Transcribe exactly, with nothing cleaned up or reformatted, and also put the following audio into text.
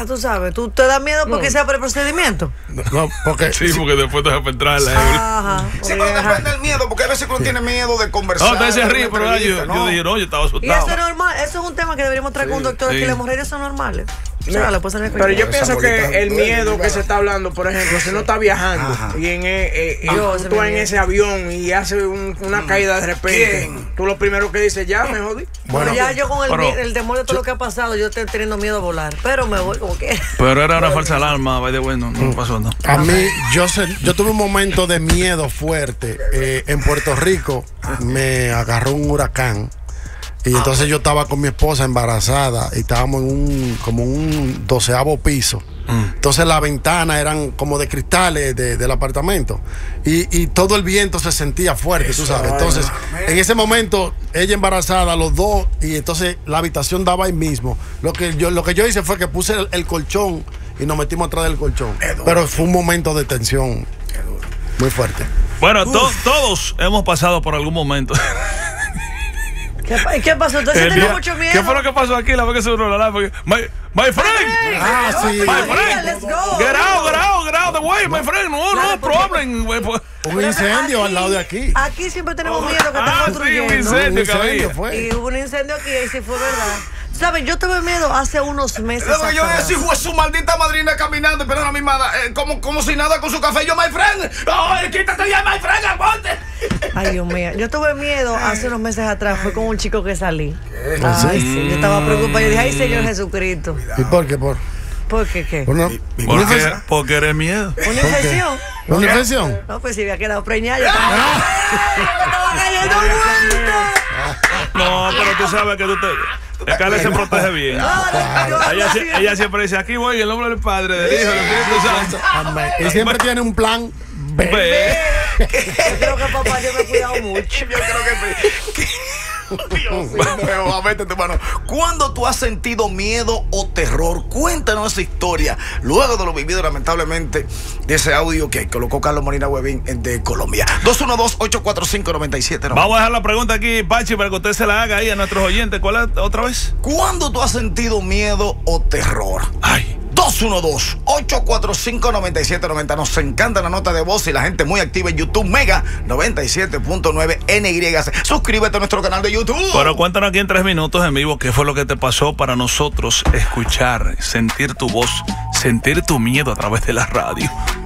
ya, tú sabes, tú te da miedo porque no. sea por el procedimiento. No, porque sí, porque después te vas a entrar la Ajá. Sí, pero depende del miedo, porque a veces uno tiene miedo de conversar. No, te se ríe, pero yo, ¿no? yo dije, no, yo estaba asustado. Y eso es normal, eso es un tema que deberíamos traer sí, con un doctor, sí. que las hemorroides son normales. No, o sea, pero yo pienso que el miedo que se está hablando, por ejemplo, si uno está viajando Ajá. y en, eh, eh, Dios, tú estás en ese avión y hace un, una caída de repente, ¿quién? Tú lo primero que dices, ya me jodí. Bueno, pero ya yo con el, pero, el temor de todo yo, lo que ha pasado, yo estoy teniendo miedo a volar, pero me voy como que. Pero era una falsa alarma, by the way, no, no pasó nada. A mí, yo, yo tuve un momento de miedo fuerte. Eh, en Puerto Rico me agarró un huracán. Y entonces yo estaba con mi esposa embarazada y estábamos en un como un doceavo piso. Mm. Entonces las ventanas eran como de cristales de, del apartamento y, y todo el viento se sentía fuerte, Eso, tú sabes. Entonces ay, en ese momento ella embarazada, los dos, y entonces la habitación daba ahí mismo. Lo que yo, lo que yo hice fue que puse el, el colchón y nos metimos atrás del colchón. Pero fue un momento de tensión muy fuerte. Bueno, to, todos hemos pasado por algún momento. ¿Qué, ¿Qué pasó? Entonces tenía mucho miedo. ¿Qué fue lo que pasó aquí? La vez que se uno la porque my, my friend. Ah, sí. My friend. Let's go. Get out, get out, get out the way, my friend. No, no problem. Un incendio aquí, al lado de aquí. Aquí siempre tenemos miedo que estamos ah, construyendo. Sí, un incendio, un incendio fue. Y hubo un incendio aquí y sí fue verdad. ¿Sabes? Yo tuve miedo hace unos meses. Luego yo ese fue su maldita madrina caminando, pero la misma, eh, como, como si nada con su café. Yo, my friend, oh, quítate ya, my friend, aguante. Ay, Dios mío. Yo tuve miedo hace unos meses atrás. Fue con un chico que salí. ¿Qué? Ay, sí. Yo estaba preocupada. Yo dije, ay, Señor Jesucristo. ¿Y por qué? ¿Por, ¿Por qué qué? Una, porque, porque eres miedo. ¿Una infección? ¿Una infección? No, pues si había quedado preñada. Yo estaba, estaba cayendo muerta. No, pero tú sabes que tú te... Carla se protege bien. No, no, no, ella, ella siempre dice, aquí voy en el nombre del Padre, del Hijo, del Espíritu Santo. Amén. Y siempre tiene un plan B. B. Yo creo que papá yo me he cuidado mucho. Yo creo que sí. Dios mío, vete tu mano. ¿Cuándo tú has sentido miedo o terror? Cuéntanos esa historia. Luego de lo vivido, lamentablemente, de ese audio que colocó Carlos Molina Huevín de Colombia. dos uno dos, ocho cuatro cinco, nueve siete nueve. Vamos a dejar la pregunta aquí, Pachi, para que usted se la haga ahí a nuestros oyentes. ¿Cuál es otra vez? ¿Cuándo tú has sentido miedo o terror? Ay. dos uno dos, ocho cuatro cinco, nueve siete nueve cero. Nos encanta la nota de voz y la gente muy activa en YouTube. Mega noventa y siete punto nueve N Y C. Suscríbete a nuestro canal de YouTube. Pero cuéntanos aquí en tres minutos en vivo qué fue lo que te pasó para nosotros escuchar, sentir tu voz, sentir tu miedo a través de la radio.